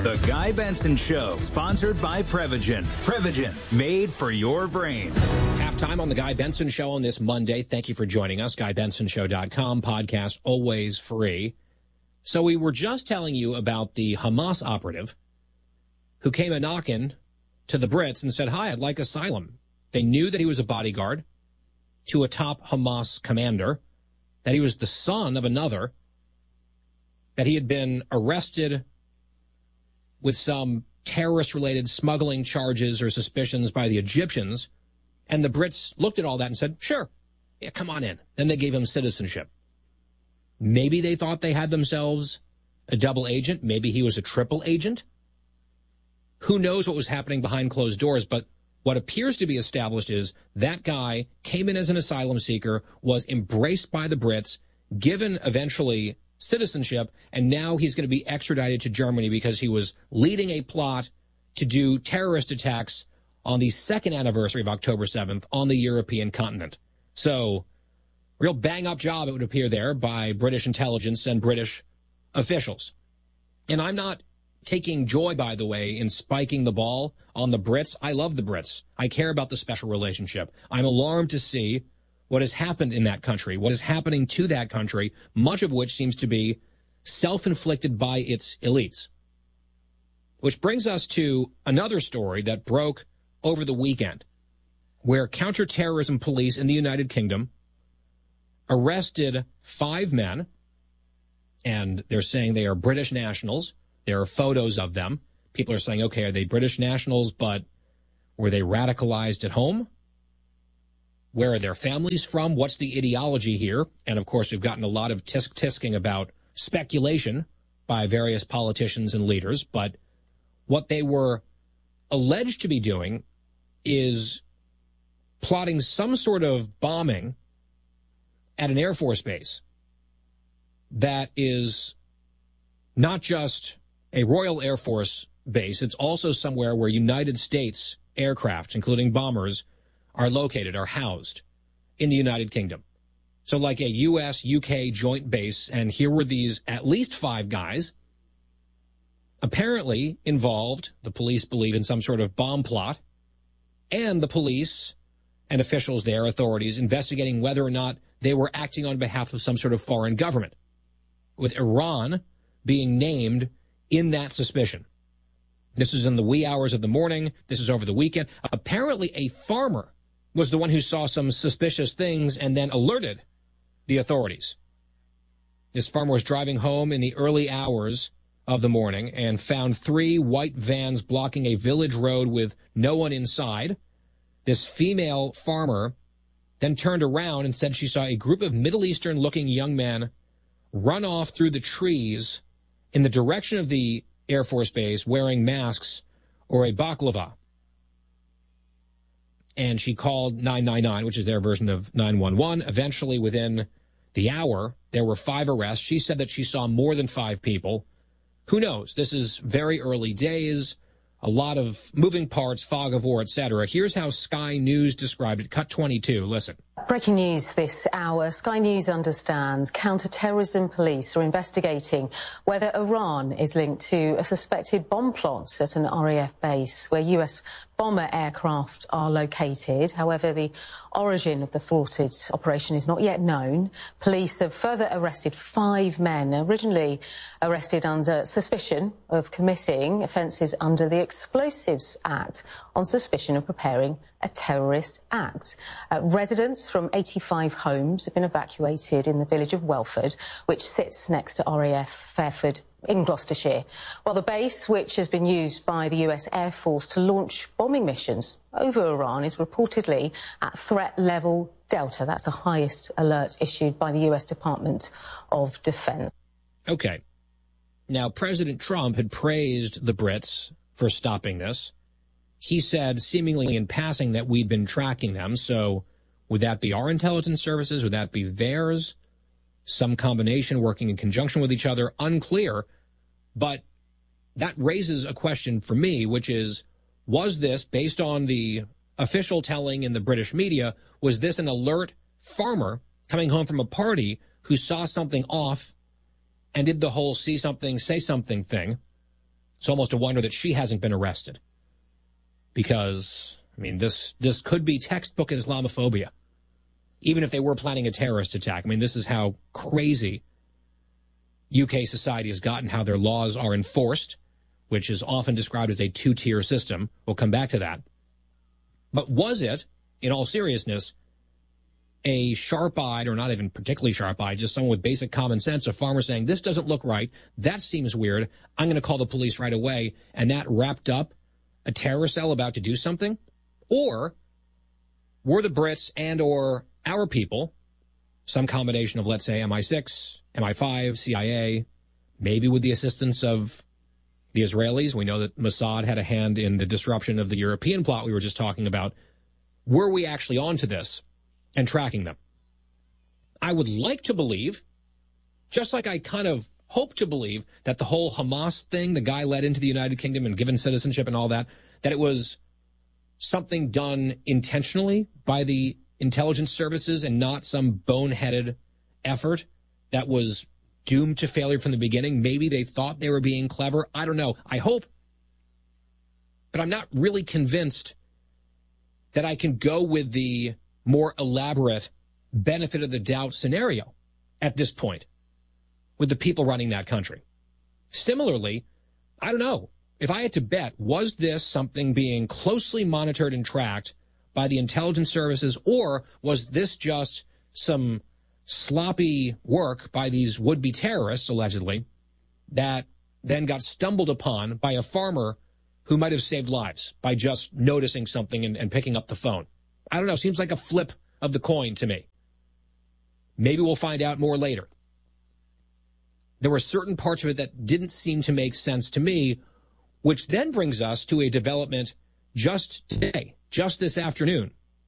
The Guy Benson Show, sponsored by Prevagen. Prevagen, made for your brain. Halftime on The Guy Benson Show on this Monday. Thank you for joining us. GuyBensonShow.com, podcast always free. So we were just telling you about the Hamas operative who came a-knocking to the Brits and said, hi, I'd like asylum. They knew that he was a bodyguard to a top Hamas commander, that he was the son of another, that he had been arrested with some terrorist-related smuggling charges or suspicions by the Egyptians. And the Brits looked at all that and said, sure, yeah, come on in. Then they gave him citizenship. Maybe they thought they had themselves a double agent. Maybe he was a triple agent. Who knows what was happening behind closed doors, but what appears to be established is that guy came in as an asylum seeker, was embraced by the Brits, given eventually citizenship, and now he's going to be extradited to Germany because he was leading a plot to do terrorist attacks on the second anniversary of October 7th on the European continent. So, real bang-up job, it would appear there, by British intelligence and British officials. And I'm not taking joy, by the way, in spiking the ball on the Brits. I love the Brits. I care about the special relationship. I'm alarmed to see what has happened in that country, what is happening to that country, much of which seems to be self-inflicted by its elites. Which brings us to another story that broke over the weekend, where counterterrorism police in the United Kingdom arrested 5 men, and they're saying they are British nationals. There are photos of them. People are saying, okay, are they British nationals, but were they radicalized at home? Where are their families from? What's the ideology here? And, of course, we've gotten a lot of tisk-tisking about speculation by various politicians and leaders. But what they were alleged to be doing is plotting some sort of bombing at an Air Force base that is not just a Royal Air Force base. It's also somewhere where United States aircraft, including bombers, are located, are housed in the United Kingdom. So like a U.S.-UK joint base, and here were these at least 5 guys apparently involved, the police believe, in some sort of bomb plot, and the police and officials there, authorities, investigating whether or not they were acting on behalf of some sort of foreign government, with Iran being named in that suspicion. This is in the wee hours of the morning. This is over the weekend. Apparently a farmer was the one who saw some suspicious things and then alerted the authorities. This farmer was driving home in the early hours of the morning and found 3 white vans blocking a village road with no one inside. This female farmer then turned around and said she saw a group of Middle Eastern-looking young men run off through the trees in the direction of the Air Force Base wearing masks or a baklava. And she called 999, which is their version of 911. Eventually, within the hour, there were 5 arrests. She said that she saw more than 5 people. Who knows? This is very early days, a lot of moving parts, fog of war, etc. Here's how Sky News described it. Cut 22. Listen. Breaking news this hour. Sky News understands counter-terrorism police are investigating whether Iran is linked to a suspected bomb plot at an RAF base where US bomber aircraft are located. However, the origin of the thwarted operation is not yet known. Police have further arrested 5 men, originally arrested under suspicion of committing offences under the Explosives Act on suspicion of preparing a terrorist act. Residents from 85 homes have been evacuated in the village of Welford, which sits next to RAF Fairford in Gloucestershire, while the base, which has been used by the US Air Force to launch bombing missions over Iran, is reportedly at threat level Delta. That's the highest alert issued by the US Department of Defense. Okay. Now, President Trump had praised the Brits for stopping this. He said, seemingly in passing, that we'd been tracking them. So would that be our intelligence services? Would that be theirs? Some combination working in conjunction with each other? Unclear. But that raises a question for me, which is, was this, based on the official telling in the British media, was this an alert farmer coming home from a party who saw something off and did the whole see something, say something thing? It's almost a wonder that she hasn't been arrested. Because, I mean, this could be textbook Islamophobia. Even if they were planning a terrorist attack. I mean, this is how crazy UK society has gotten, how their laws are enforced, which is often described as a two-tier system. We'll come back to that. But was it, in all seriousness, a sharp-eyed, or not even particularly sharp-eyed, just someone with basic common sense, a farmer saying, this doesn't look right, that seems weird, I'm going to call the police right away, and that wrapped up a terror cell about to do something? Or were the Brits and or our people, some combination of, let's say, MI6, MI5, CIA, maybe with the assistance of the Israelis? We know that Mossad had a hand in the disruption of the European plot we were just talking about. Were we actually onto this and tracking them? I would like to believe, just like I kind of hope to believe, that the whole Hamas thing, the guy led into the United Kingdom and given citizenship and all that, that it was something done intentionally by the intelligence services and not some boneheaded effort that was doomed to failure from the beginning. Maybe they thought they were being clever. I don't know. I hope. But I'm not really convinced that I can go with the more elaborate benefit of the doubt scenario at this point with the people running that country. Similarly, I don't know. If I had to bet, was this something being closely monitored and tracked by the intelligence services, or was this just some sloppy work by these would-be terrorists, allegedly, that then got stumbled upon by a farmer who might have saved lives by just noticing something and picking up the phone? I don't know. Seems like a flip of the coin to me. Maybe we'll find out more later. There were certain parts of it that didn't seem to make sense to me, which then brings us to a development just today, just this afternoon.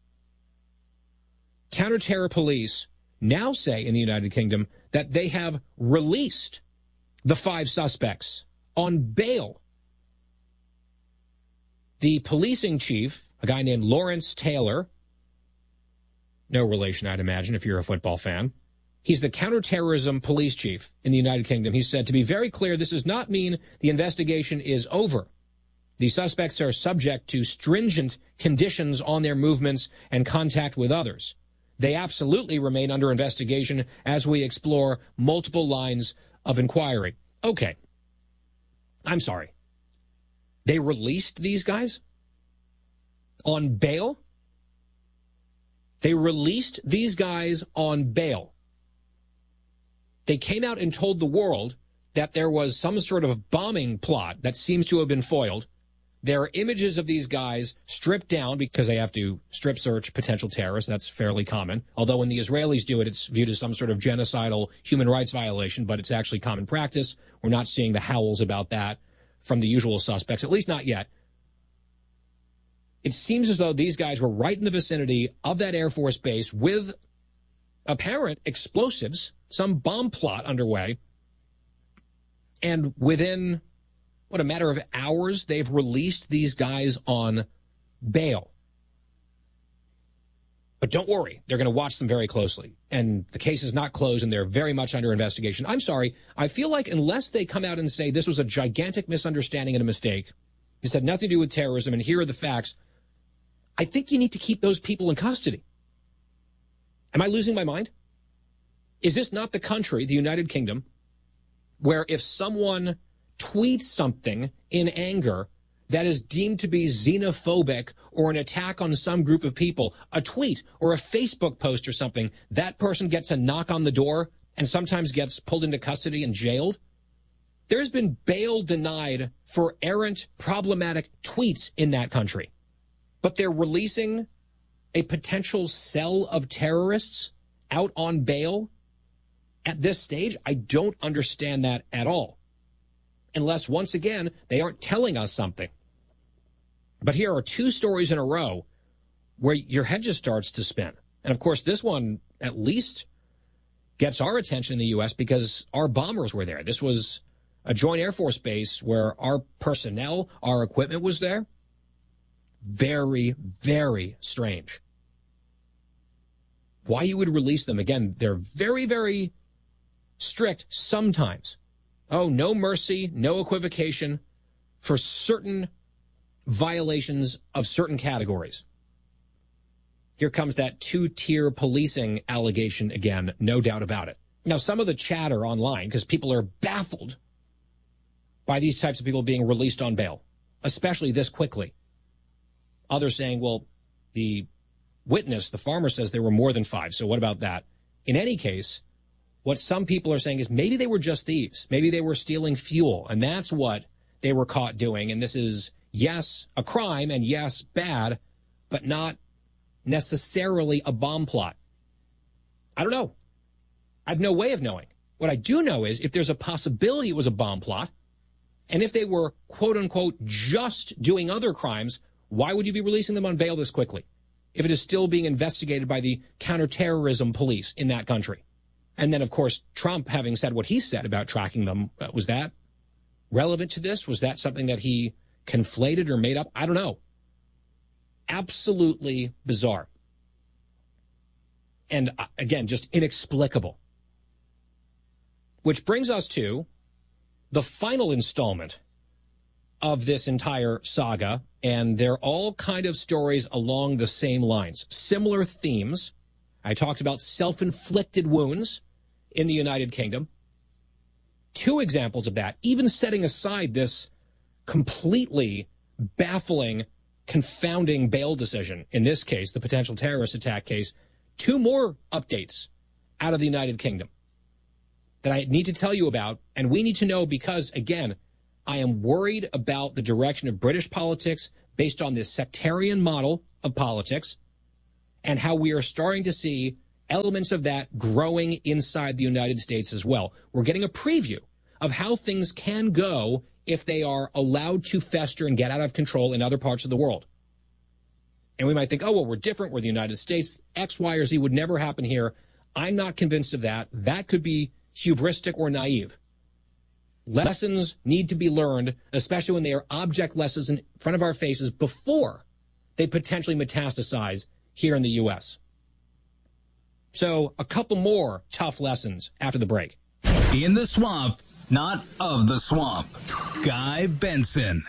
Counter-terror police now say in the United Kingdom that they have released the 5 suspects on bail. The policing chief, a guy named Lawrence Taylor, no relation, I'd imagine, if you're a football fan. He's the counterterrorism police chief in the United Kingdom. He said, to be very clear, this does not mean the investigation is over. The suspects are subject to stringent conditions on their movements and contact with others. They absolutely remain under investigation as we explore multiple lines of inquiry. Okay. I'm sorry. They released these guys on bail? They released these guys on bail. They came out and told the world that there was some sort of bombing plot that seems to have been foiled. There are images of these guys stripped down because they have to strip search potential terrorists. That's fairly common. Although when the Israelis do it, it's viewed as some sort of genocidal human rights violation, but it's actually common practice. We're not seeing the howls about that from the usual suspects, at least not yet. It seems as though these guys were right in the vicinity of that Air Force base with apparent explosives, some bomb plot underway. And within, a matter of hours, they've released these guys on bail. But don't worry, they're going to watch them very closely. And the case is not closed, and they're very much under investigation. I'm sorry, I feel like unless they come out and say this was a gigantic misunderstanding and a mistake, this had nothing to do with terrorism, and here are the facts, I think you need to keep those people in custody. Am I losing my mind? Is this not the country, the United Kingdom, where if someone tweets something in anger that is deemed to be xenophobic or an attack on some group of people, a tweet or a Facebook post or something, that person gets a knock on the door and sometimes gets pulled into custody and jailed? There's been bail denied for errant, problematic tweets in that country. But they're releasing a potential cell of terrorists out on bail at this stage? I don't understand that at all. Unless, once again, they aren't telling us something. But here are 2 stories in a row where your head just starts to spin. And, of course, this one at least gets our attention in the U.S. because our bombers were there. This was a joint Air Force base where our personnel, our equipment was there. Very, very strange. Why you would release them? Again, they're very, very strict sometimes. Oh, no mercy, no equivocation. for certain violations of certain categories. Here comes that two-tier policing allegation again, no doubt about it. Now, some of the chatter online, because people are baffled by these types of people being released on bail, especially this quickly. Others saying, well, the witness, the farmer, says there were more than 5, so what about that? In any case, what some people are saying is maybe they were just thieves. Maybe they were stealing fuel, and that's what they were caught doing. And this is, yes, a crime, and yes, bad, but not necessarily a bomb plot. I don't know. I have no way of knowing. What I do know is if there's a possibility it was a bomb plot, and if they were, quote unquote, just doing other crimes, why would you be releasing them on bail this quickly if it is still being investigated by the counterterrorism police in that country? And then, of course, Trump having said what he said about tracking them, was that relevant to this? Was that something that he conflated or made up? I don't know. Absolutely bizarre. And again, just inexplicable. Which brings us to the final installment of this entire saga, and they're all kind of stories along the same lines. Similar themes. I talked about self-inflicted wounds in the United Kingdom. 2 examples of that, even setting aside this completely baffling, confounding bail decision, in this case, the potential terrorist attack case. 2 more updates out of the United Kingdom that I need to tell you about, and we need to know because, again, I am worried about the direction of British politics based on this sectarian model of politics and how we are starting to see elements of that growing inside the United States as well. We're getting a preview of how things can go if they are allowed to fester and get out of control in other parts of the world. And we might think, oh, well, we're different. We're the United States. X, Y, or Z would never happen here. I'm not convinced of that. That could be hubristic or naive. Lessons need to be learned, especially when they are object lessons in front of our faces before they potentially metastasize here in the U.S. So a couple more tough lessons after the break. In the swamp, not of the swamp. Guy Benson.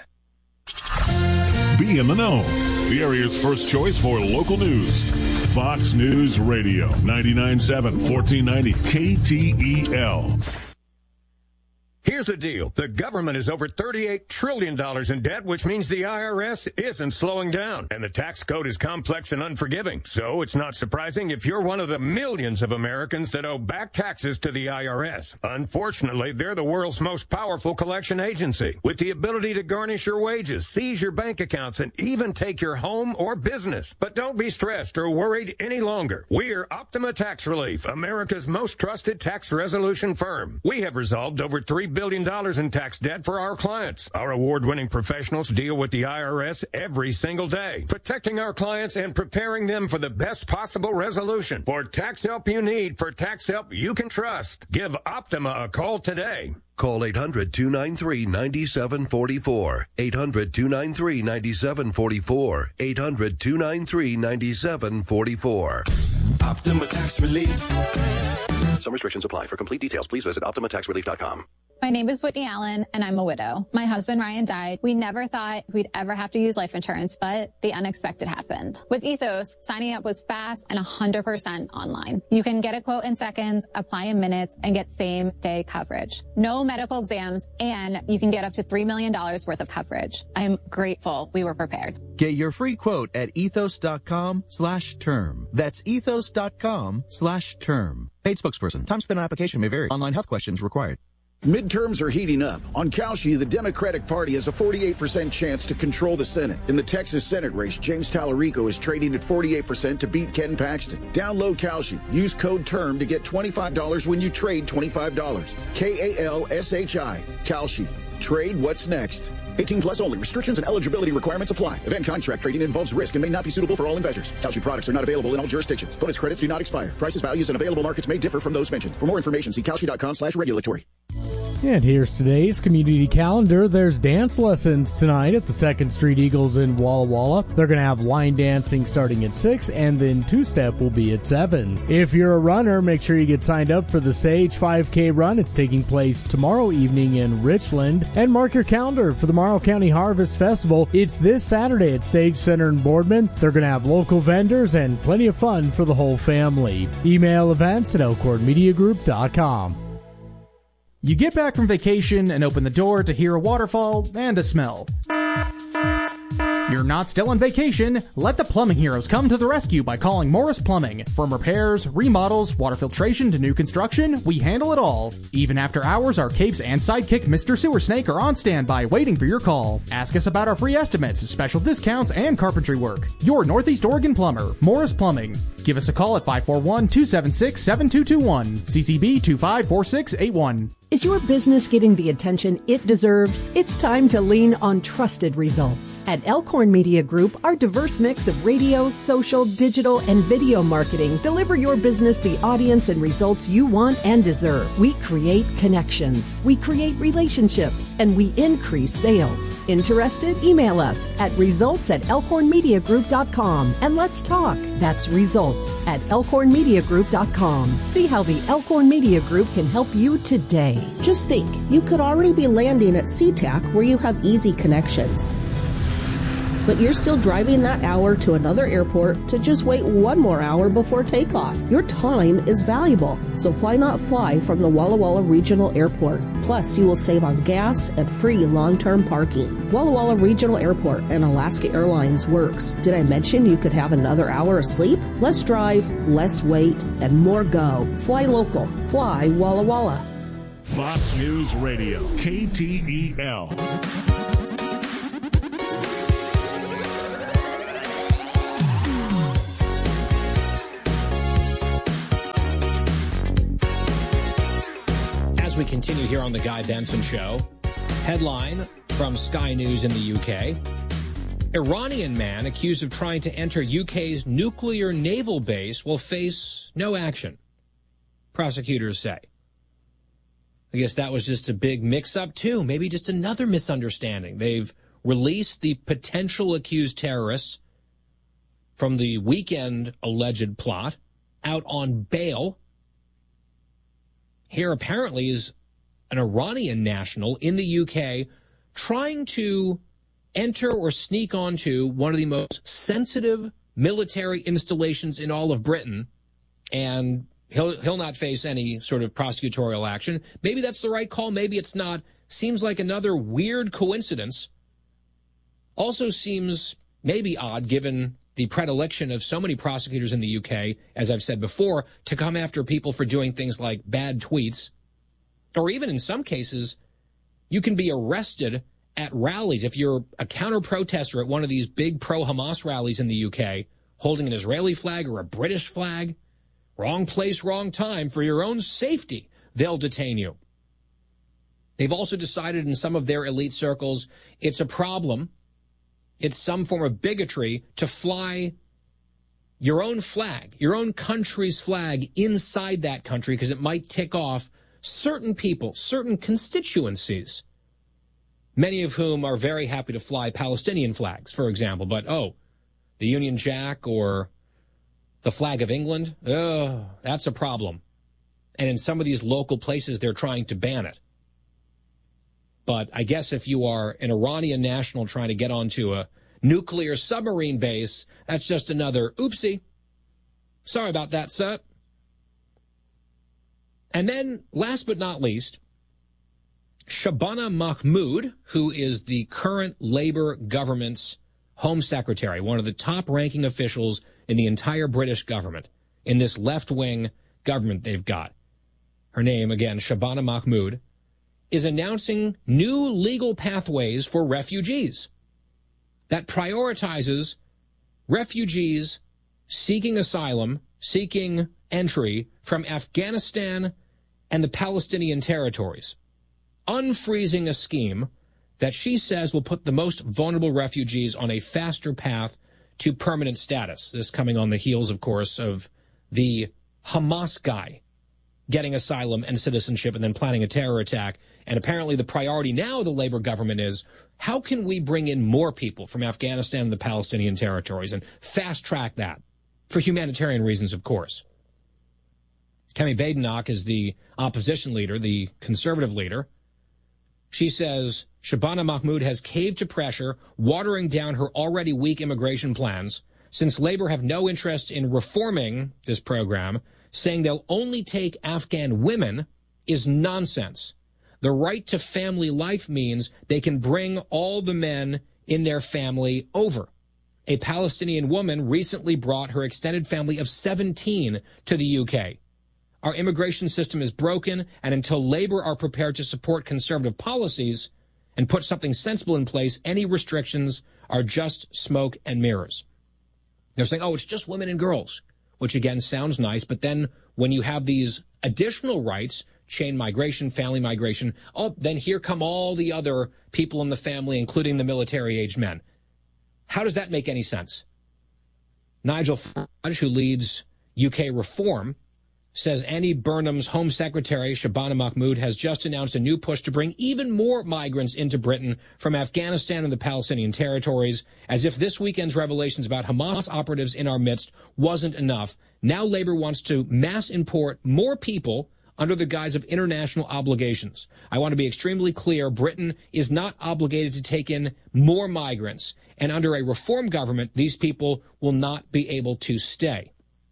Be in the know. The area's first choice for local news. Fox News Radio, 99.7, 1490 KTEL. Here's the deal. The government is over $38 trillion in debt, which means the IRS isn't slowing down. And the tax code is complex and unforgiving. So it's not surprising if you're one of the millions of Americans that owe back taxes to the IRS. Unfortunately, they're the world's most powerful collection agency, with the ability to garnish your wages, seize your bank accounts, and even take your home or business. But don't be stressed or worried any longer. We're Optima Tax Relief, America's most trusted tax resolution firm. We have resolved over $3 billion in tax debt for our clients. Our award-winning professionals deal with the IRS every single day, protecting our clients and preparing them for the best possible resolution. For tax help you need, for tax help you can trust, give Optima a call today. Call 800-293-9744. 800-293-9744. 800-293-9744. Optima Tax Relief. Some restrictions apply. For complete details, please visit OptimaTaxRelief.com. My name is Whitney Allen, and I'm a widow. My husband, Ryan, died. We never thought we'd ever have to use life insurance, but the unexpected happened. With Ethos, signing up was fast and 100% online. You can get a quote in seconds, apply in minutes, and get same-day coverage. No medical exams, and you can get up to $3 million worth of coverage. I'm grateful we were prepared. Get your free quote at ethos.com/term. That's ethos.com/term. Paid spokesperson. Time spent on application may vary. Online health questions required. Midterms are heating up. On Kalshi, the Democratic Party has a 48% chance to control the Senate. In the Texas Senate race, James Tallarico is trading at 48% to beat Ken Paxton. Download Kalshi. Use code TERM to get $25 when you trade $25. KALSHI. Kalshi. Trade what's next. 18 plus only. Restrictions and eligibility requirements apply. Event contract trading involves risk and may not be suitable for all investors. Kalshi products are not available in all jurisdictions. Bonus credits do not expire. Prices, values, and available markets may differ from those mentioned. For more information, see Kalshi.com/regulatory. And here's today's community calendar. There's dance lessons tonight at the 2nd Street Eagles in Walla Walla. They're going to have line dancing starting at 6, and then two-step will be at 7. If you're a runner, make sure you get signed up for the Sage 5K run. It's taking place tomorrow evening in Richland. And mark your calendar for the Morrow County Harvest Festival. It's this Saturday at Sage Center in Boardman. They're going to have local vendors and plenty of fun for the whole family. Email events at elkhornmediagroup.com. You get back from vacation and open the door to hear a waterfall and a smell. You're not still on vacation. Let the plumbing heroes come to the rescue by calling Morris Plumbing. From repairs, remodels, water filtration to new construction, we handle it all. Even after hours, our capes and sidekick Mr. Sewer Snake are on standby waiting for your call. Ask us about our free estimates, special discounts, and carpentry work. Your Northeast Oregon plumber, Morris Plumbing. Give us a call at 541-276-7221. CCB 254681. Is your business getting the attention it deserves? It's time to lean on trusted results. At Elkhorn Media Group, our diverse mix of radio, social, digital, and video marketing deliver your business the audience and results you want and deserve. We create connections, we create relationships, and we increase sales. Interested? Email us at results@elkhornmediagroup.com and let's talk. That's results@elkhornmediagroup.com. See how the Elkhorn Media Group can help you today. Just think, you could already be landing at SeaTac where you have easy connections. But you're still driving that hour to another airport to just wait one more hour before takeoff. Your time is valuable, so why not fly from the Walla Walla Regional Airport? Plus, you will save on gas and free long-term parking. Walla Walla Regional Airport and Alaska Airlines works. Did I mention you could have another hour of sleep? Less drive, less wait, and more go. Fly local. Fly Walla Walla. Fox News Radio, KTEL. As we continue here on the Guy Benson Show, headline from Sky News in the UK. Iranian man accused of trying to enter UK's nuclear naval base will face no action, prosecutors say. I guess that was just a big mix-up, too. Maybe just another misunderstanding. They've released the potential accused terrorists from the weekend alleged plot out on bail. Here apparently is an Iranian national in the UK trying to enter or sneak onto one of the most sensitive military installations in all of Britain, and He'll not face any sort of prosecutorial action. Maybe that's the right call. Maybe it's not. Seems like another weird coincidence. Also seems maybe odd given the predilection of so many prosecutors in the UK, as I've said before, to come after people for doing things like bad tweets. Or even in some cases, you can be arrested at rallies. If you're a counter-protester at one of these big pro-Hamas rallies in the UK, holding an Israeli flag or a British flag, wrong place, wrong time. For your own safety, they'll detain you. They've also decided in some of their elite circles it's a problem, it's some form of bigotry to fly your own flag, your own country's flag inside that country because it might tick off certain people, certain constituencies, many of whom are very happy to fly Palestinian flags, for example. But, the Union Jack or the flag of England, that's a problem. And in some of these local places, they're trying to ban it. But I guess if you are an Iranian national trying to get onto a nuclear submarine base, that's just another oopsie. Sorry about that, sir. And then, last but not least, Shabana Mahmood, who is the current Labour government's Home Secretary, one of the top-ranking officials in the entire British government, in this left-wing government they've got. Her name, again, Shabana Mahmood, is announcing new legal pathways for refugees that prioritizes refugees seeking asylum, seeking entry from Afghanistan and the Palestinian territories, unfreezing a scheme that she says will put the most vulnerable refugees on a faster path to permanent status. This coming on the heels, of course, of the Hamas guy getting asylum and citizenship and then planning a terror attack And apparently the priority now of the Labor government is, how can we bring in more people from Afghanistan and the Palestinian territories and fast-track that? For humanitarian reasons, of course. Kemi Badenoch is the opposition leader, the conservative leader. She says Shabana Mahmood has caved to pressure, watering down her already weak immigration plans, since Labor have no interest in reforming this program, saying they'll only take Afghan women is nonsense. The right to family life means they can bring all the men in their family over. A Palestinian woman recently brought her extended family of 17 to the UK. Our immigration system is broken, and until Labor are prepared to support conservative policies and put something sensible in place, any restrictions are just smoke and mirrors. They're saying, oh, it's just women and girls, which again sounds nice, but then when you have these additional rights, chain migration, family migration, oh, then here come all the other people in the family, including the military-aged men. How does that make any sense? Nigel Farage, who leads UK Reform, says Annie Burnham's Home Secretary, Shabana Mahmood, has just announced a new push to bring even more migrants into Britain from Afghanistan and the Palestinian territories, as if this weekend's revelations about Hamas operatives in our midst wasn't enough. Now Labor wants to mass import more people under the guise of international obligations. I want to be extremely clear, Britain is not obligated to take in more migrants, and under a reform government, these people will not be able to stay.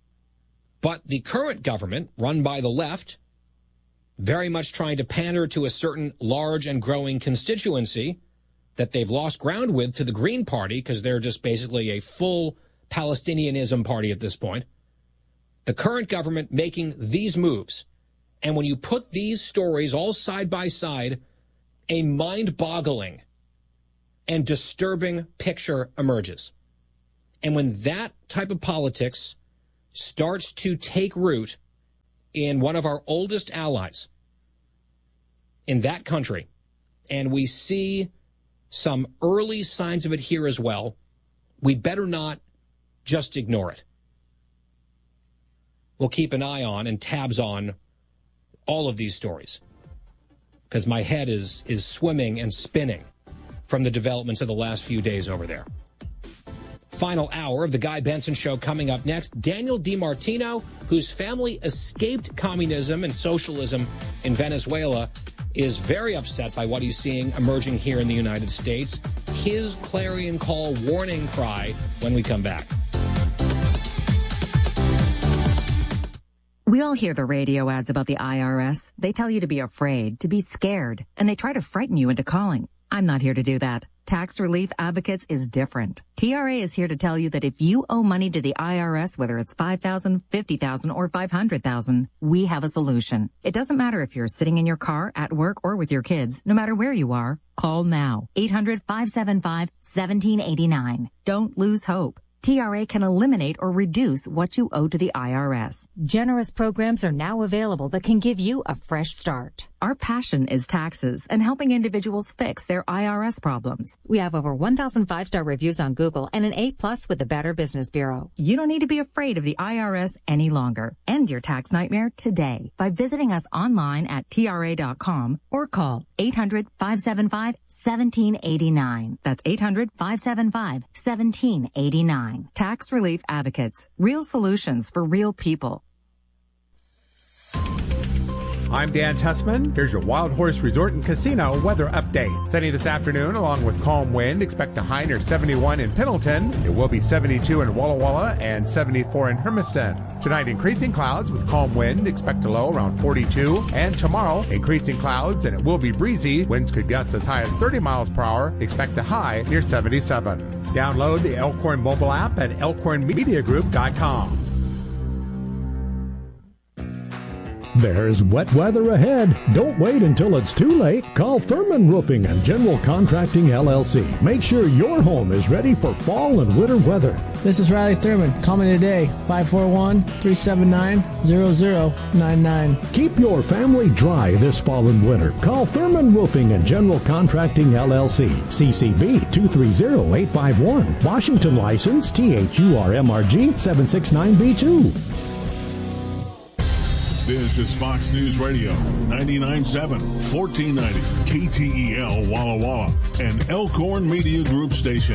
But the current government, run by the left, very much trying to pander to a certain large and growing constituency that they've lost ground with to the Green Party, because they're just basically a full Palestinianism party at this point. The current government making these moves. And when you put these stories all side by side, a mind-boggling and disturbing picture emerges. And when that type of politics starts to take root in one of our oldest allies in that country, and we see some early signs of it here as well, we better not just ignore it. We'll keep an eye on and tabs on all of these stories, because my head is swimming and spinning from the developments of the last few days over there. Final hour of the Guy Benson Show coming up next. Daniel DiMartino, whose family escaped communism and socialism in Venezuela, is very upset by what he's seeing emerging here in the United States. His clarion call warning cry when we come back. We all hear the radio ads about the IRS. They tell you to be afraid, to be scared, and they try to frighten you into calling. I'm not here to do that. Tax Relief Advocates is different. TRA is here to tell you that if you owe money to the IRS, whether it's $5,000, $50,000, or $500,000, we have a solution. It doesn't matter if you're sitting in your car, at work, or with your kids. No matter where you are, call now. 800-575-1789. Don't lose hope. TRA can eliminate or reduce what you owe to the IRS. Generous programs are now available that can give you a fresh start. Our passion is taxes and helping individuals fix their IRS problems. We have over 1,000 5-star reviews on Google and an A+ with the Better Business Bureau. You don't need to be afraid of the IRS any longer. End your tax nightmare today by visiting us online at TRA.com or call 800-575-1789. That's 800-575-1789. Tax Relief Advocates. Real solutions for real people. I'm Dan Tussman. Here's your Wild Horse Resort and Casino weather update. Sunny this afternoon along with calm wind. Expect a high near 71 in Pendleton. It will be 72 in Walla Walla and 74 in Hermiston. Tonight, increasing clouds with calm wind. Expect a low around 42. And tomorrow, increasing clouds and it will be breezy. Winds could gust as high as 30 miles per hour. Expect a high near 77. Download the Elkhorn mobile app at elkhornmediagroup.com. There's wet weather ahead. Don't wait until it's too late. Call Thurman Roofing and General Contracting, LLC. Make sure your home is ready for fall and winter weather. This is Riley Thurman. Call me today, 541-379-0099. Keep your family dry this fall and winter. Call Thurman Roofing and General Contracting, LLC. CCB 230851. Washington license THURMRG 769B2. This is Fox News Radio, 99.7, 1490, KTEL Walla Walla, and Elkhorn Media Group station.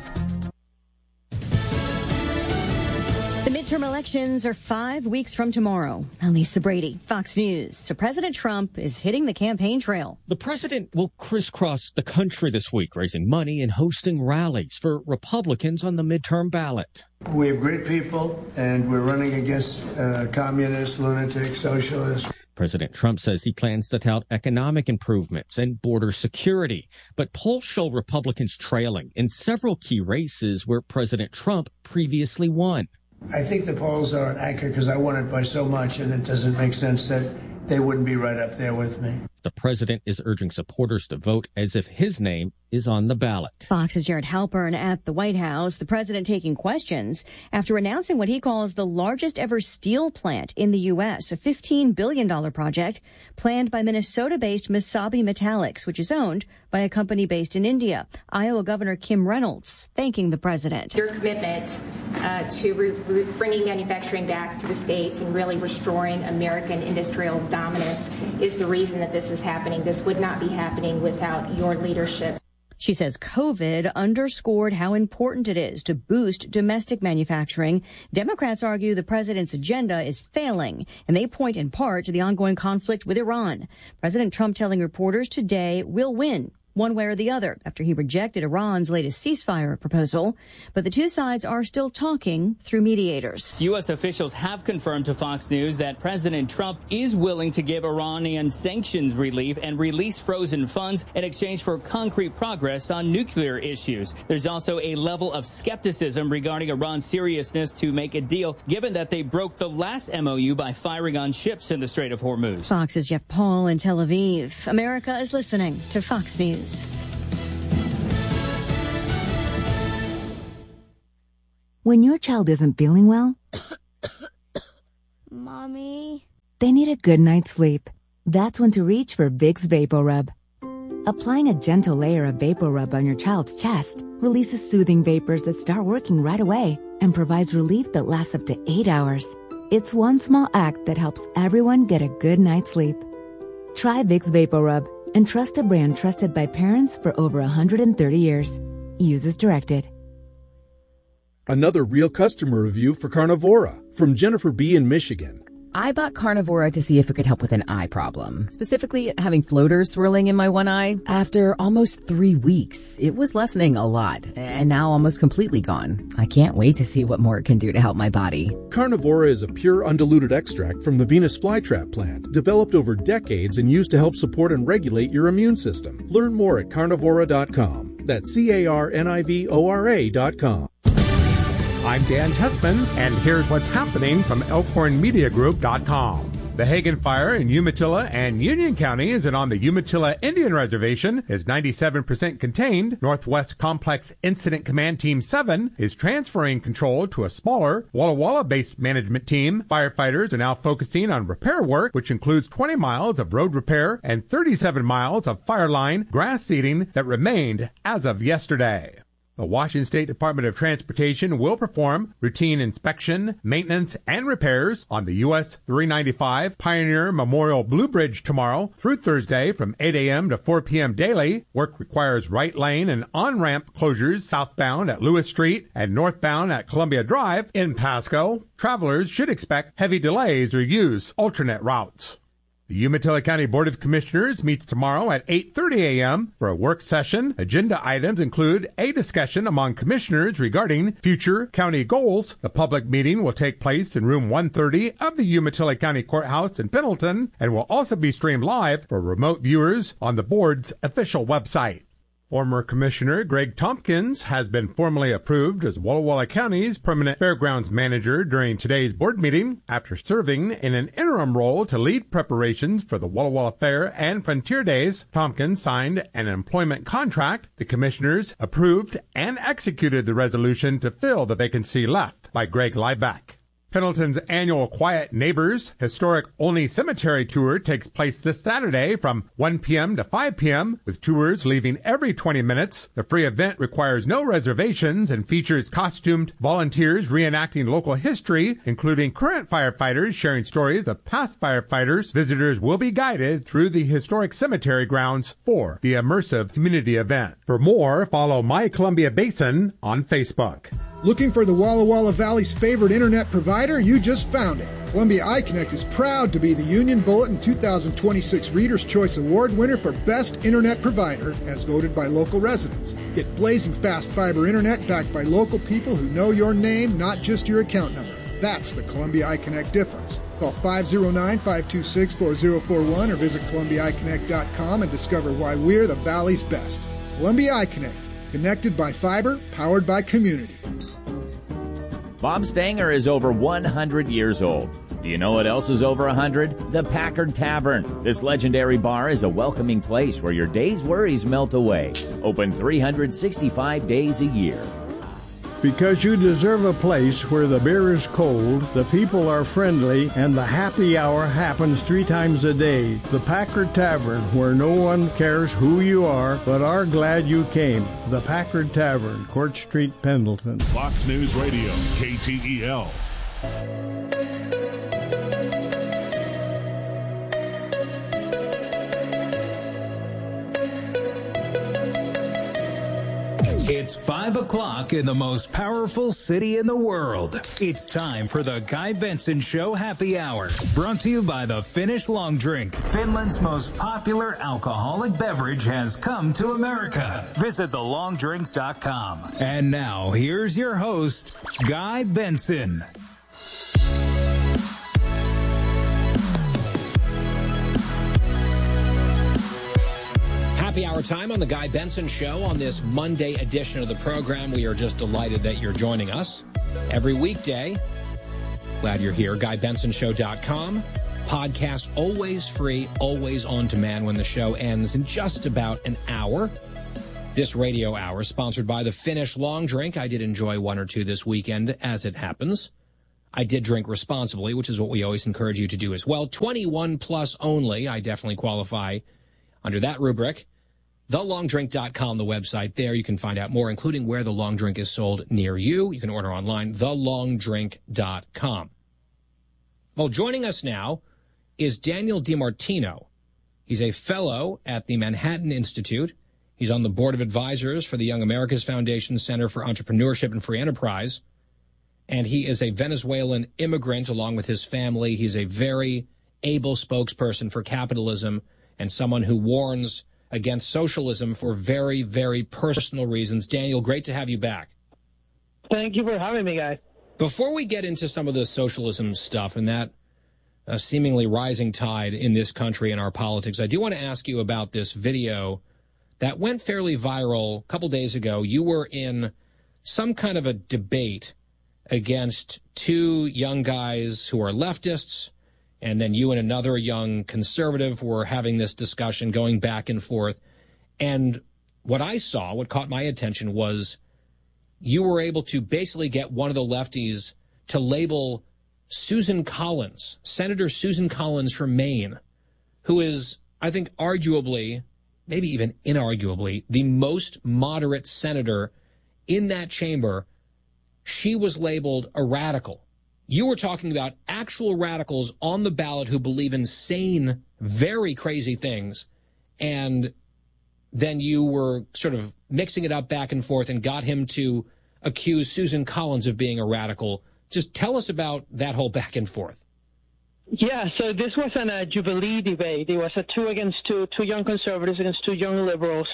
The midterm elections are 5 weeks from tomorrow. I'm Lisa Brady, Fox News. So President Trump is hitting the campaign trail. The president will crisscross the country this week, raising money and hosting rallies for Republicans on the midterm ballot. We have great people, and we're running against communists, lunatics, socialists. President Trump says he plans to tout economic improvements and border security, but polls show Republicans trailing in several key races where President Trump previously won. I think the polls aren't accurate because I won it by so much, and it doesn't make sense that they wouldn't be right up there with me. The president is urging supporters to vote as if his name is on the ballot. Fox's Jared Halpern at the White House, the president taking questions after announcing what he calls the largest ever steel plant in the U.S., a $15 billion project planned by Minnesota-based Mesabi Metallics, which is owned by a company based in India. Iowa Governor Kim Reynolds thanking the president. Your commitment to bringing manufacturing back to the states and really restoring American industrial dominance is the reason that this is happening. This would not be happening without your leadership. She says COVID underscored how important it is to boost domestic manufacturing. Democrats argue the president's agenda is failing, and they point in part to the ongoing conflict with Iran. President Trump telling reporters today we'll win one way or the other after he rejected Iran's latest ceasefire proposal. But the two sides are still talking through mediators. U.S. officials have confirmed to Fox News that President Trump is willing to give Iranian sanctions relief and release frozen funds in exchange for concrete progress on nuclear issues. There's also a level of skepticism regarding Iran's seriousness to make a deal, given that they broke the last MOU by firing on ships in the Strait of Hormuz. Fox's Jeff Paul in Tel Aviv. America is listening to Fox News. When your child isn't feeling well, Mommy, they need a good night's sleep. That's when to reach for Vicks VapoRub. Applying a gentle layer of VapoRub on your child's chest releases soothing vapors that start working right away and provides relief that lasts up to 8 hours. It's one small act that helps everyone get a good night's sleep. Try Vicks VapoRub and trust a brand trusted by parents for over 130 years. Use as directed. Another real customer review for Carnivora from Jennifer B. in Michigan. I bought Carnivora to see if it could help with an eye problem, specifically having floaters swirling in my one eye. After almost 3 weeks, it was lessening a lot, and now almost completely gone. I can't wait to see what more it can do to help my body. Carnivora is a pure undiluted extract from the Venus flytrap plant, developed over decades and used to help support and regulate your immune system. Learn more at carnivora.com. That's CARNIVORA.com. I'm Dan Tessman, and here's what's happening from ElkhornMediaGroup.com. The Hagen Fire in Umatilla and Union counties and on the Umatilla Indian Reservation is 97% contained. Northwest Complex Incident Command Team 7 is transferring control to a smaller Walla Walla-based management team. Firefighters are now focusing on repair work, which includes 20 miles of road repair and 37 miles of fire line grass seeding that remained as of yesterday. The Washington State Department of Transportation will perform routine inspection, maintenance, and repairs on the US 395 Pioneer Memorial Blue Bridge tomorrow through Thursday from 8 a.m. to 4 p.m. daily. Work requires right lane and on-ramp closures southbound at Lewis Street and northbound at Columbia Drive in Pasco. Travelers should expect heavy delays or use alternate routes. The Umatilla County Board of Commissioners meets tomorrow at 8:30 a.m. for a work session. Agenda items include a discussion among commissioners regarding future county goals. The public meeting will take place in room 130 of the Umatilla County Courthouse in Pendleton and will also be streamed live for remote viewers on the board's official website. Former Commissioner Greg Tompkins has been formally approved as Walla Walla County's permanent fairgrounds manager during today's board meeting after serving in an interim role to lead preparations for the Walla Walla Fair and Frontier Days. Tompkins signed an employment contract. The commissioners approved and executed the resolution to fill the vacancy left by Greg Liebeck. Pendleton's annual Quiet Neighbors Historic Olney Cemetery Tour takes place this Saturday from 1 p.m. to 5 p.m. with tours leaving every 20 minutes. The free event requires no reservations and features costumed volunteers reenacting local history, including current firefighters sharing stories of past firefighters. Visitors will be guided through the historic cemetery grounds for the immersive community event. For more, follow My Columbia Basin on Facebook. Looking for the Walla Walla Valley's favorite internet provider? You just found it. Columbia iConnect is proud to be the Union Bulletin 2026 Reader's Choice Award winner for Best Internet Provider, as voted by local residents. Get blazing fast fiber internet backed by local people who know your name, not just your account number. That's the Columbia iConnect difference. Call 509-526-4041 or visit ColumbiaIConnect.com and discover why we're the Valley's best. Columbia iConnect. Connected by fiber, powered by community. Bob Stanger is over 100 years old. Do you know what else is over 100? The Packard Tavern. This legendary bar is a welcoming place where your day's worries melt away. Open 365 days a year. Because you deserve a place where the beer is cold, the people are friendly, and the happy hour happens 3 times a day. The Packard Tavern, where no one cares who you are, but are glad you came. The Packard Tavern, Court Street, Pendleton. Fox News Radio, KTEL. It's 5 o'clock in the most powerful city in the world. It's time for the Guy Benson Show Happy Hour, brought to you by the Finnish Long Drink. Finland's most popular alcoholic beverage has come to America. Visit thelongdrink.com. And now, here's your host, Guy Benson. Happy hour time on the Guy Benson Show on this Monday edition of the program. We are just delighted that you're joining us every weekday. Glad you're here. GuyBensonShow.com. Podcast always free, always on demand when the show ends in just about an hour. This radio hour sponsored by the Finnish Long Drink. I did enjoy one or two this weekend, as it happens. I did drink responsibly, which is what we always encourage you to do as well. 21 plus only. I definitely qualify under that rubric. TheLongDrink.com, the website. There you can find out more, including where the long drink is sold near you. You can order online, TheLongDrink.com. Well, joining us now is Daniel DiMartino. He's a fellow at the Manhattan Institute. He's on the board of advisors for the Young America's Foundation Center for Entrepreneurship and Free Enterprise. And he is a Venezuelan immigrant along with his family. He's a very able spokesperson for capitalism and someone who warns against socialism for very, very personal reasons. Daniel, great to have you back. Thank you for having me, guys. Before we get into some of the socialism stuff and that seemingly rising tide in this country and our politics, I do want to ask you about this video that went fairly viral a couple days ago. You were in some kind of a debate against two young guys who are leftists, and then you and another young conservative were having this discussion going back and forth. And what I saw, what caught my attention was you were able to basically get one of the lefties to label Susan Collins, Senator Susan Collins from Maine, who is, I think, arguably, maybe even inarguably, the most moderate senator in that chamber. She was labeled a radical. You were talking about actual radicals on the ballot who believe in sane, very crazy things, and then you were sort of mixing it up back and forth and got him to accuse Susan Collins of being a radical. Just tell us about that whole back and forth. Yeah, so this was a Jubilee debate. It was a two young conservatives against two young liberals.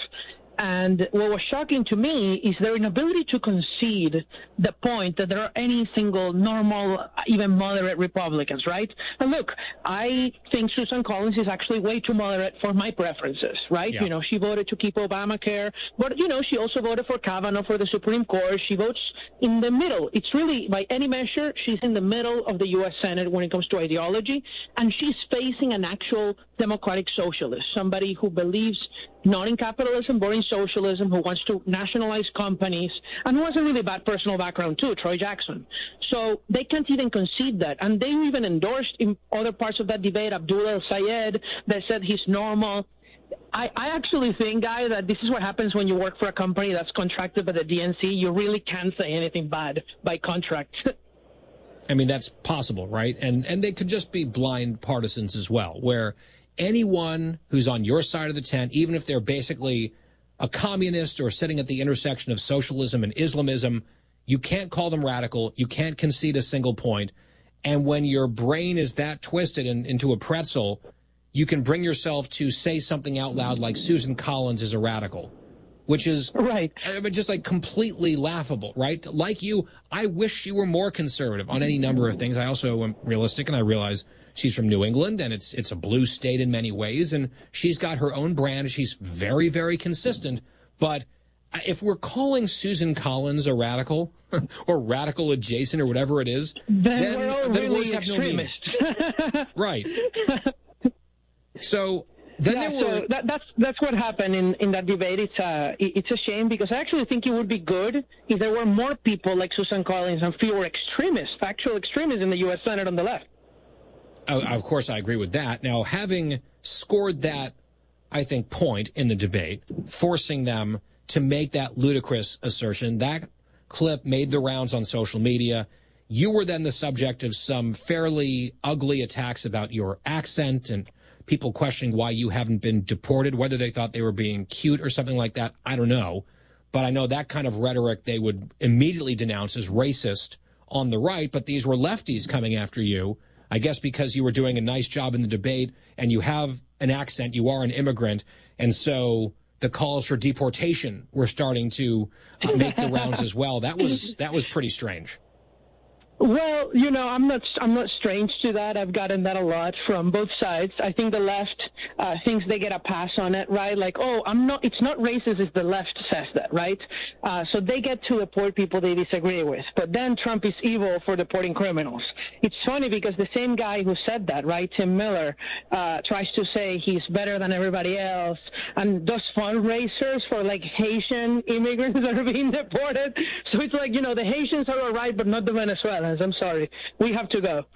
And what was shocking to me is their inability to concede the point that there are any single normal, even moderate Republicans, right? And look, I think Susan Collins is actually way too moderate for my preferences, right? Yeah. You know, she voted to keep Obamacare, but, you know, she also voted for Kavanaugh for the Supreme Court. She votes in the middle. It's really, by any measure, she's in the middle of the U.S. Senate when it comes to ideology, and she's facing an actual democratic socialist, somebody who believes not in capitalism, but in socialism, who wants to nationalize companies, and who has a really bad personal background too, Troy Jackson. So they can't even concede that. And they even endorsed in other parts of that debate Abdullah El-Sayed that said he's normal. I actually think, Guy, that this is what happens when you work for a company that's contracted by the DNC. You really can't say anything bad by contract. I mean, that's possible, right? And they could just be blind partisans as well, where anyone who's on your side of the tent, even if they're basically a communist or sitting at the intersection of socialism and Islamism, you can't call them radical. You can't concede a single point. And when your brain is that twisted into a pretzel, you can bring yourself to say something out loud like Susan Collins is a radical, which is right. I mean, just like completely laughable, right? Like you, I wish you were more conservative on any number of things. I also am realistic, and I realize she's from New England, and it's a blue state in many ways, and she's got her own brand. She's very, very consistent. But if we're calling Susan Collins a radical or radical adjacent or whatever it is, then we're all really words have no meaning. Right. So then that's what happened in that debate. It's a shame because I actually think it would be good if there were more people like Susan Collins and fewer extremists, factual extremists in the U.S. Senate on the left. Oh, of course, I agree with that. Now, having scored that, I think, point in the debate, forcing them to make that ludicrous assertion, that clip made the rounds on social media. You were then the subject of some fairly ugly attacks about your accent and people questioning why you haven't been deported, whether they thought they were being cute or something like that. I don't know. But I know that kind of rhetoric they would immediately denounce as racist on the right. But these were lefties coming after you, I guess because you were doing a nice job in the debate and you have an accent, you are an immigrant. And so the calls for deportation were starting to make the rounds as well. That was pretty strange. Well, I'm not strange to that. I've gotten that a lot from both sides. I think the left thinks they get a pass on it, right? Like, it's not racist if the left says that, right? So they get to deport people they disagree with. But then Trump is evil for deporting criminals. It's funny because the same guy who said that, right, Tim Miller, tries to say he's better than everybody else and does fundraisers for, like, Haitian immigrants that are being deported. So it's like, the Haitians are all right, but not the Venezuelans. I'm sorry. We have to go.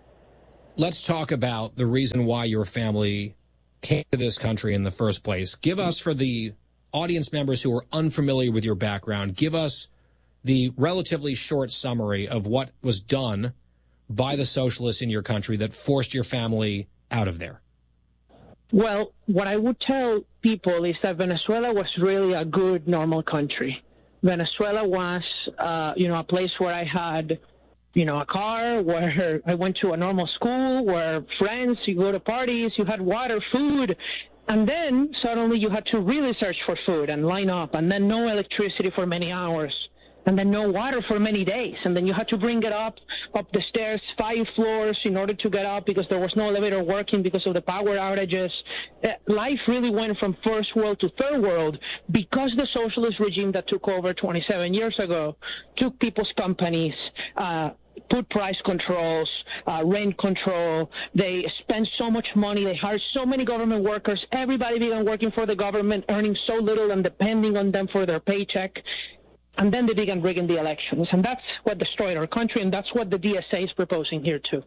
Let's talk about the reason why your family came to this country in the first place. Give us, for the audience members who are unfamiliar with your background, give us the relatively short summary of what was done by the socialists in your country that forced your family out of there. Well, what I would tell people is that Venezuela was really a good, normal country. Venezuela was, a place where I had a car, where I went to a normal school, where friends, you go to parties, you had water, food, and then suddenly you had to really search for food and line up, and then no electricity for many hours, and then no water for many days, and then you had to bring it up the stairs 5 floors in order to get up because there was no elevator working because of the power outages. Life really went from first world to third world because the socialist regime that took over 27 years ago took people's companies, put price controls, rent control. They spent so much money. They hired so many government workers. Everybody began working for the government, earning so little and depending on them for their paycheck. And then they began rigging the elections. And that's what destroyed our country, and that's what the DSA is proposing here, too.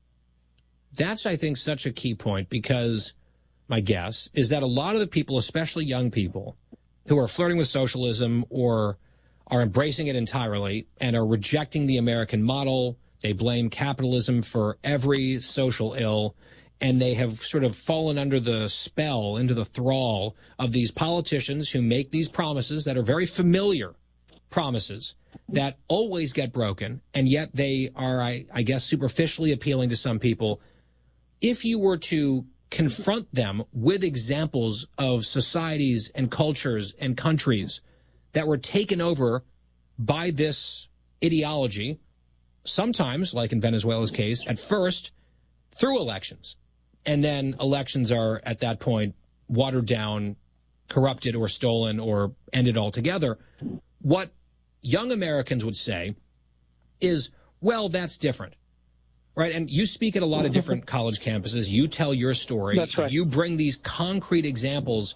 That's, I think, such a key point because my guess is that a lot of the people, especially young people, who are flirting with socialism or are embracing it entirely and are rejecting the American model, they blame capitalism for every social ill, and they have sort of fallen under the spell, into the thrall of these politicians who make these promises that are very familiar promises that always get broken, and yet they are, I guess, superficially appealing to some people. If you were to confront them with examples of societies and cultures and countries that were taken over by this ideology, sometimes, like in Venezuela's case, at first through elections, and then elections are at that point watered down, corrupted or stolen or ended altogether, what young Americans would say is, well, that's different, right? And you speak at a lot of different college campuses. You tell your story. That's right. You bring these concrete examples.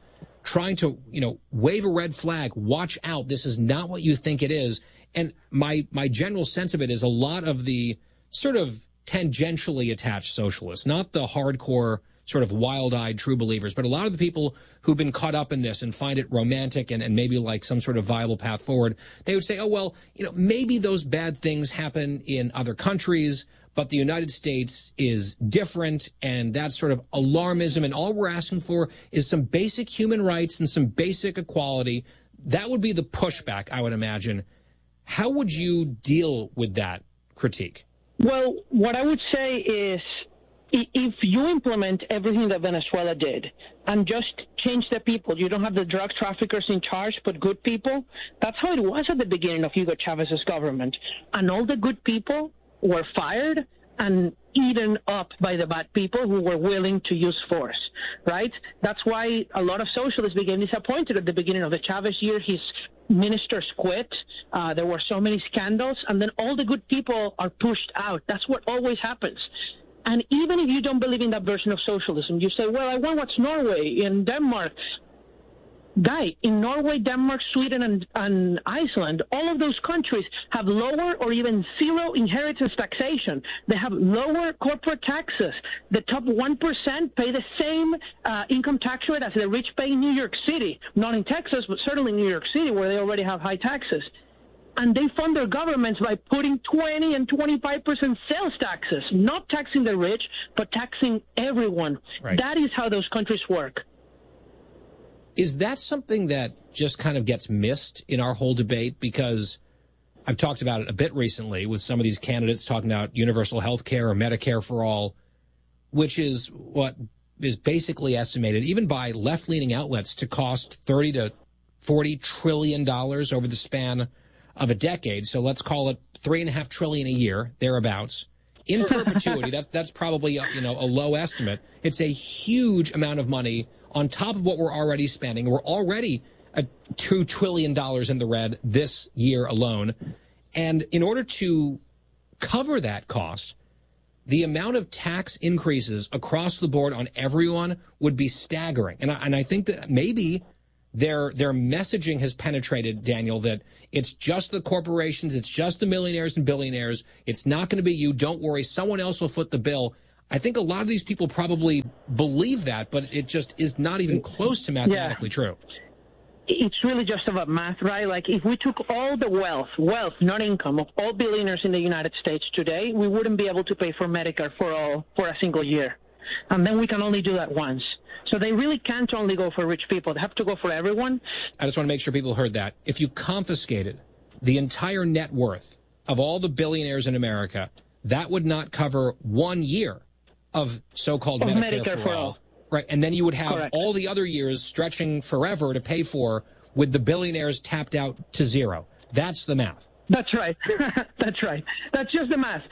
trying to, wave a red flag. Watch out. This is not what you think it is. And my general sense of it is a lot of the sort of tangentially attached socialists, not the hardcore sort of wild-eyed true believers, but a lot of the people who've been caught up in this and find it romantic and maybe like some sort of viable path forward, they would say, oh, well, maybe those bad things happen in other countries, but the United States is different, and that's sort of alarmism, and all we're asking for is some basic human rights and some basic equality. That would be the pushback, I would imagine. How would you deal with that critique? Well, what I would say is, if you implement everything that Venezuela did and just change the people, you don't have the drug traffickers in charge, but good people. That's how it was at the beginning of Hugo Chavez's government. And all the good people were fired and eaten up by the bad people who were willing to use force, right? That's why a lot of socialists became disappointed at the beginning of the Chavez year. His ministers quit. There were so many scandals, and then all the good people are pushed out. That's what always happens. And even if you don't believe in that version of socialism, you say, well, I want what's Norway and Denmark. Guy, in Norway, Denmark, Sweden, and Iceland, all of those countries have lower or even zero inheritance taxation. They have lower corporate taxes. The top 1% pay the same income tax rate as the rich pay in New York City. Not in Texas, but certainly in New York City, where they already have high taxes. And they fund their governments by putting 20 and 25% sales taxes, not taxing the rich, but taxing everyone. Right. That is how those countries work. Is that something that just kind of gets missed in our whole debate? Because I've talked about it a bit recently with some of these candidates talking about universal health care or Medicare for all, which is what is basically estimated, even by left-leaning outlets, to cost $30 to $40 trillion over the span of a decade. So let's call it $3.5 trillion a year, thereabouts, in perpetuity. That's probably a low estimate. It's a huge amount of money on top of what we're already spending. We're already at $2 trillion in the red this year alone. And in order to cover that cost, the amount of tax increases across the board on everyone would be staggering. And I think that maybe their messaging has penetrated, Daniel, that it's just the corporations, it's just the millionaires and billionaires. It's not going to be you. Don't worry. Someone else will foot the bill. I think a lot of these people probably believe that, but it just is not even close to mathematically true. It's really just about math, right? Like if we took all the wealth, not income, of all billionaires in the United States today, we wouldn't be able to pay for Medicare for a single year. And then we can only do that once. So they really can't only go for rich people. They have to go for everyone. I just want to make sure people heard that. If you confiscated the entire net worth of all the billionaires in America, that would not cover 1 year of so-called Medicare for all. Right. And then you would have all the other years stretching forever to pay for with the billionaires tapped out to zero. That's the math. That's right. That's right. That's just the math.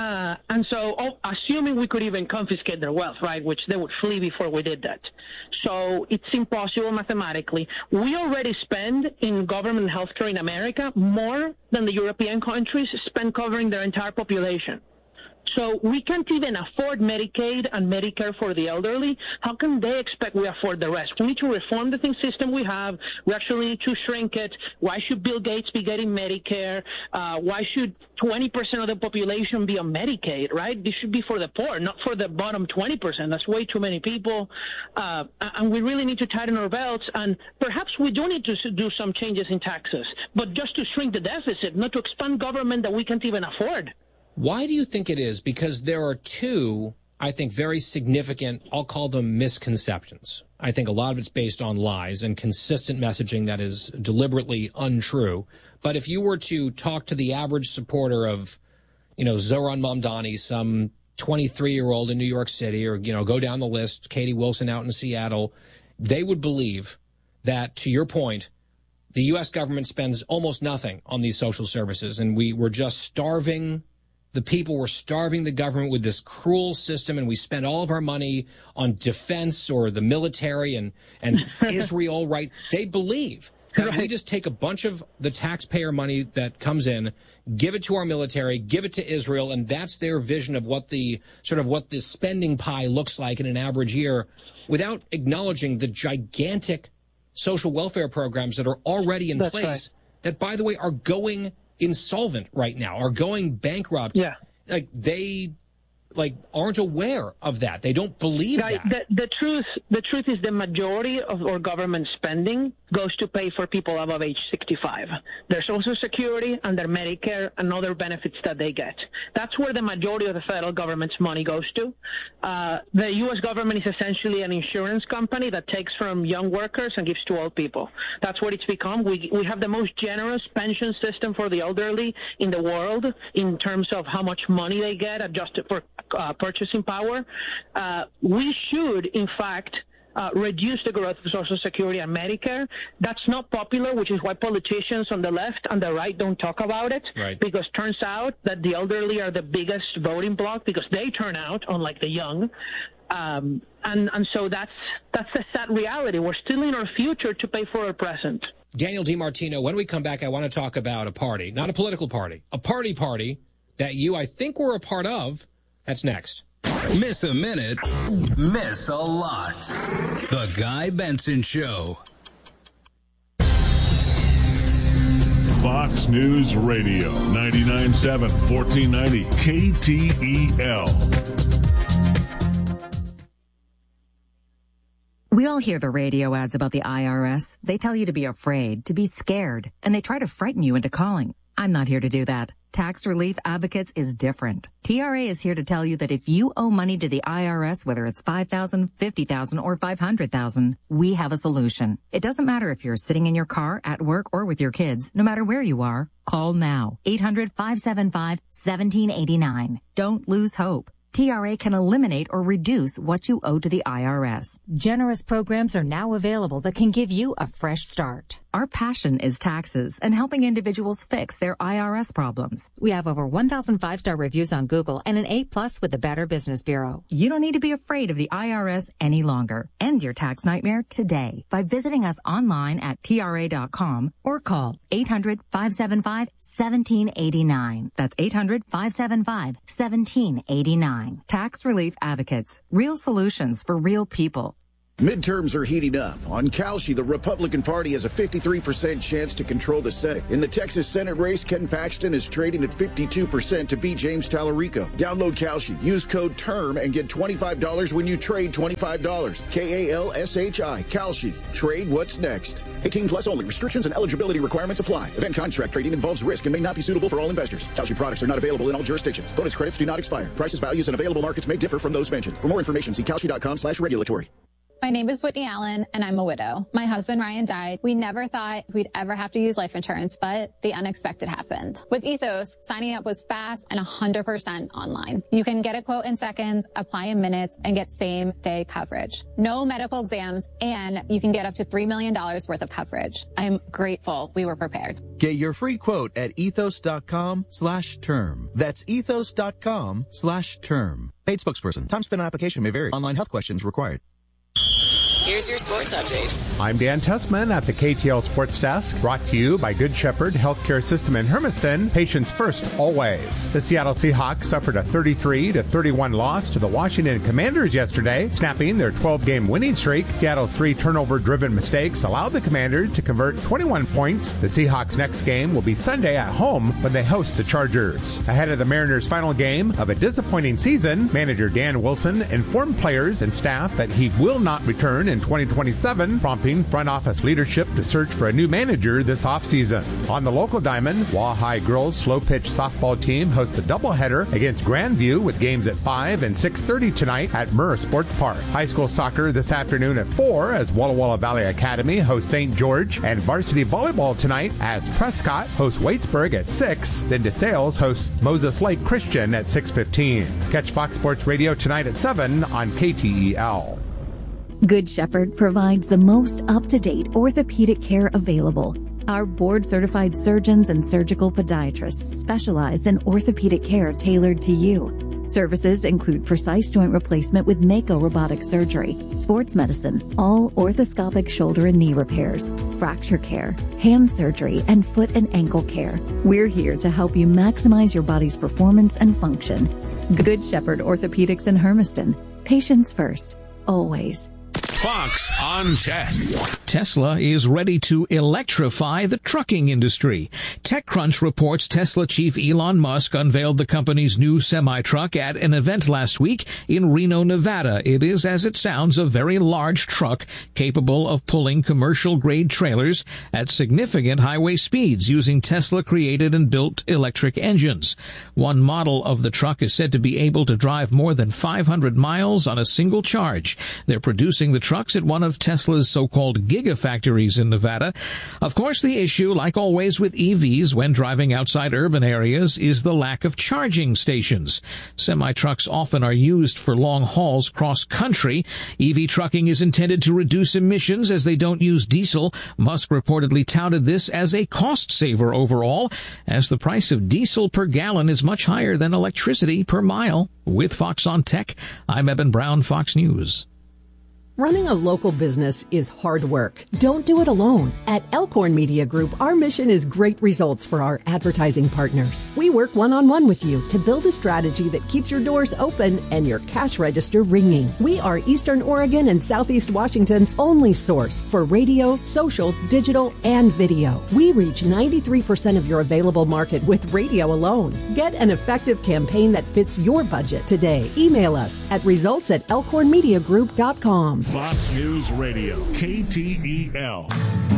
And so assuming we could even confiscate their wealth, right, which they would flee before we did that. So it's impossible mathematically. We already spend in government healthcare in America more than the European countries spend covering their entire population. So we can't even afford Medicaid and Medicare for the elderly. How can they expect we afford the rest? We need to reform the system we have. We actually need to shrink it. Why should Bill Gates be getting Medicare? Why should 20% of the population be on Medicaid, right? This should be for the poor, not for the bottom 20%. That's way too many people. And we really need to tighten our belts. And perhaps we do need to do some changes in taxes, but just to shrink the deficit, not to expand government that we can't even afford. Why do you think it is? Because there are two, I think, very significant, I'll call them misconceptions. I think a lot of it's based on lies and consistent messaging that is deliberately untrue. But if you were to talk to the average supporter of, Zohran Mamdani, some 23-year-old in New York City, or, go down the list, Katie Wilson out in Seattle, they would believe that, to your point, the U.S. government spends almost nothing on these social services, and we're just starving. The people were starving the government with this cruel system, and we spend all of our money on defense or the military and Israel, right? They believe that we just take a bunch of the taxpayer money that comes in, give it to our military, give it to Israel, and that's their vision of what the spending pie looks like in an average year, without acknowledging the gigantic social welfare programs that are already in place that, by the way, are going insolvent right now, are going bankrupt. Yeah. Like they aren't aware of that. They don't believe that. The truth is the majority of our government spending goes to pay for people above age 65. Their Social Security and their Medicare and other benefits that they get. That's where the majority of the federal government's money goes to. The U.S. government is essentially an insurance company that takes from young workers and gives to old people. That's what it's become. We have the most generous pension system for the elderly in the world in terms of how much money they get adjusted for purchasing power. We should, in fact, reduce the growth of Social Security and Medicare. That's not popular, which is why politicians on the left and the right don't talk about it. Right. Because turns out that the elderly are the biggest voting bloc because they turn out, unlike the young. And so that's the sad reality. We're stealing our future to pay for our present. Daniel DiMartino, when we come back, I want to talk about a party, not a political party, a party that you, I think, were a part of. That's next. Miss a minute, miss a lot. The Guy Benson Show. Fox News Radio, 99.7, 1490 KTEL. We all hear the radio ads about the IRS. They tell you to be afraid, to be scared, and they try to frighten you into calling. I'm not here to do that. Tax Relief Advocates is different. TRA is here to tell you that if you owe money to the IRS, whether it's $5,000, $50,000, or $500,000, we have a solution. It doesn't matter if you're sitting in your car, at work, or with your kids. No matter where you are, call now. 800-575-1789. Don't lose hope. TRA can eliminate or reduce what you owe to the IRS. Generous programs are now available that can give you a fresh start. Our passion is taxes and helping individuals fix their IRS problems. We have over 1,000 5-star reviews on Google and an A+ with the Better Business Bureau. You don't need to be afraid of the IRS any longer. End your tax nightmare today by visiting us online at TRA.com or call 800-575-1789. That's 800-575-1789. Tax Relief Advocates. Real solutions for real people. Midterms are heating up. On Kalshi, the Republican Party has a 53% chance to control the Senate. In the Texas Senate race, Ken Paxton is trading at 52% to beat James Tallarico. Download Kalshi. Use code TERM and get $25 when you trade $25. Kalshi. Kalshi. Trade what's next. 18 plus only. Restrictions and eligibility requirements apply. Event contract trading involves risk and may not be suitable for all investors. Kalshi products are not available in all jurisdictions. Bonus credits do not expire. Prices, values, and available markets may differ from those mentioned. For more information, see Kalshi.com/regulatory. My name is Whitney Allen, and I'm a widow. My husband, Ryan, died. We never thought we'd ever have to use life insurance, but the unexpected happened. With Ethos, signing up was fast and 100% online. You can get a quote in seconds, apply in minutes, and get same-day coverage. No medical exams, and you can get up to $3 million worth of coverage. I'm grateful we were prepared. Get your free quote at ethos.com/term. That's ethos.com/term. Paid spokesperson. Time spent on application may vary. Online health questions required. Here's your sports update. I'm Dan Tussman at the KTL Sports Desk, brought to you by Good Shepherd Healthcare System in Hermiston. Patients first, always. The Seattle Seahawks suffered a 33-31 loss to the Washington Commanders yesterday, snapping their 12-game winning streak. Seattle's 3 turnover-driven mistakes allowed the Commanders to convert 21 points. The Seahawks' next game will be Sunday at home when they host the Chargers. Ahead of the Mariners' final game of a disappointing season, manager Dan Wilson informed players and staff that he will not return in 2027, prompting front office leadership to search for a new manager this offseason. On the local diamond, Wahai girls slow pitch softball team hosts a doubleheader against Grandview with games at 5 and 6:30 tonight at Murrah Sports Park. High school soccer this afternoon at 4 as Walla Walla Valley Academy hosts St. George, and varsity volleyball tonight as Prescott hosts Waitsburg at 6. Then DeSales hosts Moses Lake Christian at 6:15. Catch Fox Sports Radio tonight at 7 on KTEL. Good Shepherd provides the most up-to-date orthopedic care available. Our board-certified surgeons and surgical podiatrists specialize in orthopedic care tailored to you. Services include precise joint replacement with Mako robotic surgery, sports medicine, all orthoscopic shoulder and knee repairs, fracture care, hand surgery, and foot and ankle care. We're here to help you maximize your body's performance and function. Good Shepherd Orthopedics in Hermiston. Patients first, always. Fox on Tech. Tesla is ready to electrify the trucking industry. TechCrunch reports Tesla chief Elon Musk unveiled the company's new semi-truck at an event last week in Reno, Nevada. It is, as it sounds, a very large truck capable of pulling commercial-grade trailers at significant highway speeds using Tesla-created and built electric engines. One model of the truck is said to be able to drive more than 500 miles on a single charge. They're producing the trucks at one of Tesla's so-called gigafactories in Nevada. Of course, the issue, like always with EVs when driving outside urban areas, is the lack of charging stations. Semi-trucks often are used for long hauls cross-country. EV trucking is intended to reduce emissions as they don't use diesel. Musk reportedly touted this as a cost saver overall, as the price of diesel per gallon is much higher than electricity per mile. With Fox on Tech, I'm Eben Brown, Fox News. Running a local business is hard work. Don't do it alone. At Elkhorn Media Group, our mission is great results for our advertising partners. We work one-on-one with you to build a strategy that keeps your doors open and your cash register ringing. We are Eastern Oregon and Southeast Washington's only source for radio, social, digital, and video. We reach 93% of your available market with radio alone. Get an effective campaign that fits your budget today. Email us at results@elkhornmediagroup.com. Fox News Radio, KTEL.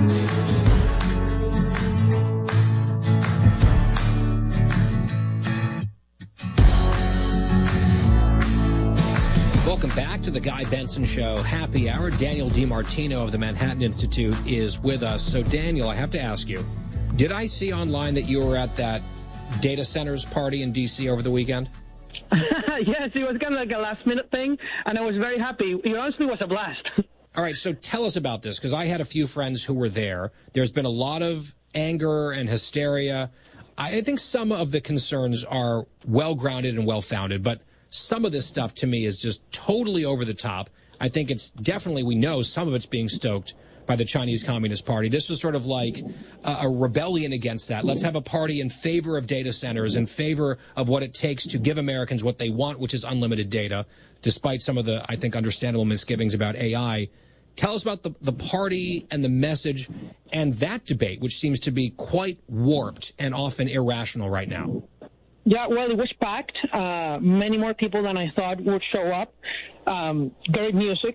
Welcome back to the Guy Benson Show Happy Hour. Daniel DiMartino of the Manhattan Institute is with us. So, Daniel, I have to ask you, did I see online that you were at that data centers party in D.C. over the weekend? Yes, it was kind of like a last-minute thing, and I was very happy. It honestly was a blast. All right, so tell us about this, because I had a few friends who were there. There's been a lot of anger and hysteria. I think some of the concerns are well-grounded and well-founded, but some of this stuff, to me, is just totally over the top. I think it's definitely, we know some of it's being stoked by the Chinese Communist Party. This was sort of like a rebellion against that. Let's have a party in favor of data centers, in favor of what it takes to give Americans what they want, which is unlimited data, despite some of the, I think, understandable misgivings about AI. Tell us about the party and the message and that debate, which seems to be quite warped and often irrational right now. Yeah, well, it was packed. Many more people than I thought would show up. Great music.